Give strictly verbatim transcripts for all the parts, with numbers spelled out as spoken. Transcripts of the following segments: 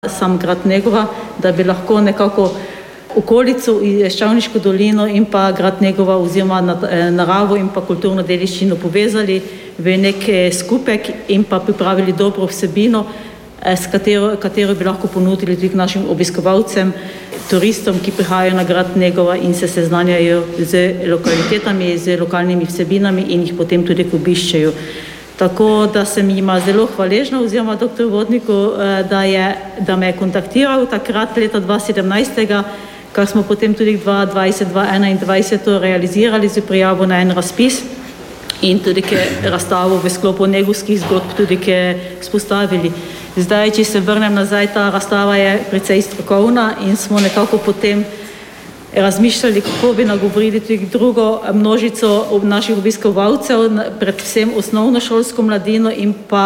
sam grad Negova, da bi lahko nekako okolico, Ščavniško dolino in pa grad Negova oziroma naravo in pa kulturno dediščino povezali v nek skupek in pa pripravili dobro vsebino, s katero, katero bi lahko ponudili tudi našim obiskovalcem, turistom, ki prihajajo na grad Negova in se seznanjajo z lokalitetami, z lokalnimi vsebinami in jih potem tudi obiščejo. Tako da sem jima zelo hvaležna oziroma doktor Vodniku, da, je, da me je kontaktiral takrat leta dva sedemnajst, kar smo potem tudi dva dvajset dva enaindvajset realizirali z prijavo na en razpis in tudi razstavo v sklopu negovskih zgodb tudi spostavili. Zdaj, če se vrnem nazaj, ta razstava je precej strokovna in smo nekako potem razmišljali, kako bi nagovorili tudi drugo množico naših obiskovalcev, predvsem osnovnošolsko mladino in pa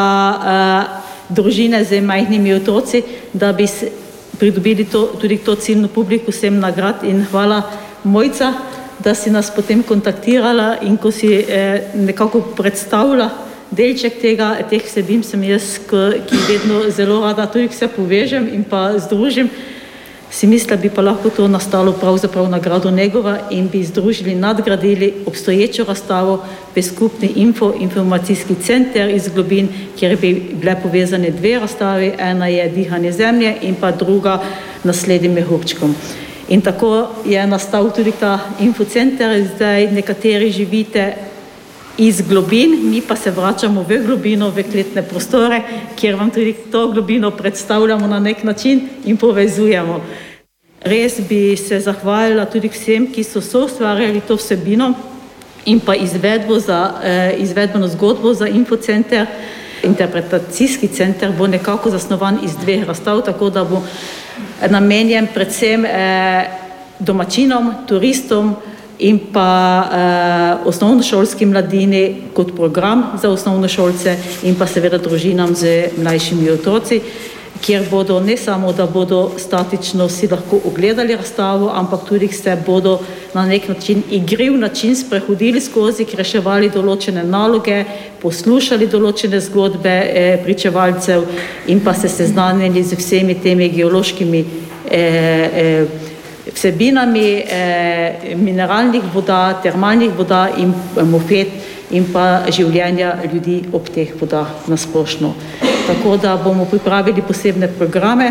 uh, družine z majhnimi otroci, da bi pridobili to, tudi to ciljno publiko vsem nagrad. In hvala Mojca, da si nas potem kontaktirala in ko si eh, nekako predstavila delček tega, teh vsebin, sem jaz, ki vedno zelo rada tudi vse povežem in pa združim, si mislila, bi pa lahko to nastalo pravzaprav na gradu Negova in bi združili, nadgradili obstoječo razstavo v skupni info, informacijski center iz Globin, kjer bi bile povezane dve razstavi, ena je Dihanje zemlje in pa druga Naslednjim mehurčkom. In tako je nastal tudi ta infocenter. Zdaj nekateri živite iz Globin, mi pa se vračamo v Globino, v kletne prostore, kjer vam tudi to Globino predstavljamo na nek način in povezujemo. Res bi se zahvalila tudi vsem, ki so soustvarjali to vsebino in pa izvedbo za, eh, izvedbeno zgodbo za infocenter. Interpretacijski center bo nekako zasnovan iz dveh razstav, tako da bo namenjen predvsem eh, domačinom, turistom in pa eh, osnovnošolski mladini kot program za osnovnošolce in pa seveda družinam z mlajšimi otroci, kjer bodo ne samo, da bodo statično si lahko ogledali razstavo, ampak tudi se bodo na nek način igriv način sprehodili skozi, reševali določene naloge, poslušali določene zgodbe eh, pričevalcev in pa se seznanili z vsemi temi geološkimi eh, eh, vsebinami eh, mineralnih voda, termalnih voda in mofet in pa življenja ljudi ob teh vodah nasplošno. Tako da bomo pripravili posebne programe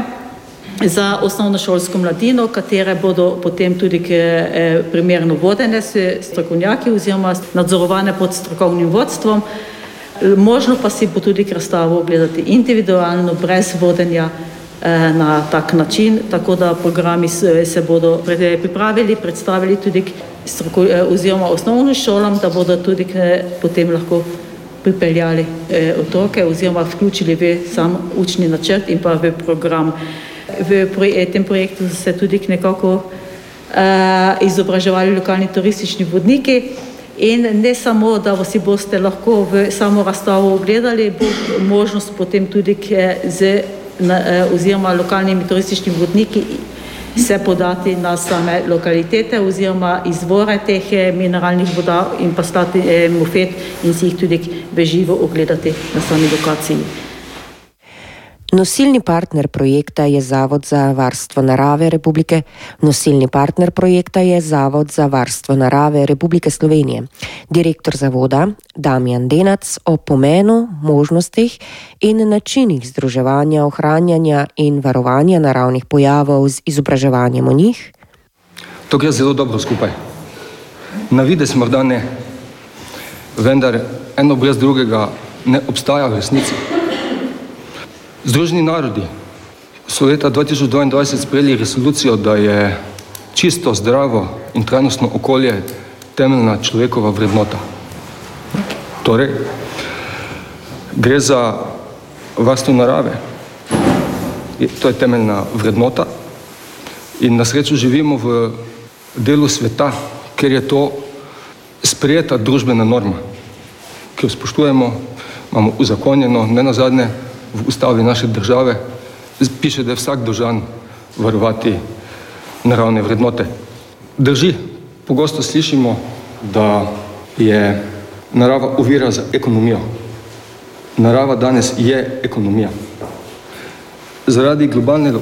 za osnovnošolsko mladino, katere bodo potem tudi eh, primerno vodene s strokovnjaki oziroma nadzorovane pod strokovnim vodstvom. Možno pa si bo tudi razstavo ogledati individualno, brez vodenja na tak način, tako da programi se bodo pripravili, predstavili tudi oziroma osnovnim šolam, da bodo tudi potem lahko pripeljali otroke oziroma vključili v sam učni načrt in pa v program. V tem projektu se tudi nekako izobraževali lokalni turistični vodniki in ne samo, da si boste lahko v samo razstavo ogledali, bo možnost potem tudi z Na, oziroma lokalnimi turističnimi vodniki se podati na same lokalitete oziroma izvore teh mineralnih voda in pa stati eh, mofet in si jih tudi v živo ogledati na sami lokaciji. Nosilni partner projekta je Zavod za varstvo narave Republike. Nosilni partner projekta je Zavod za varstvo narave Republike Slovenije. Direktor zavoda Damjan Denac o pomenu, možnostih in načinih združevanja, ohranjanja in varovanja naravnih pojavov z izobraževanjem o njih. To gre zelo dobro skupaj. Na videz morda ne, vendar eno brez drugega ne obstaja v resnici. Združeni narodi so leta dva tisoč dvaindvajset sprejeli resolucijo, da je čisto, zdravo in trajnostno okolje temeljna človekova vrednota. Torej, gre za varstvo narave. To je temeljna vrednota in na srečo živimo v delu sveta, kjer je to sprejeta družbena norma, ki jo spoštujemo, imamo uzakonjeno, ne nazadnje v ustavi naše države piše, da je vsak dolžan varovati naravne vrednote. Drži, pogosto slišimo, da je narava ovira za ekonomijo. Narava danes je ekonomija. zaradi globalnega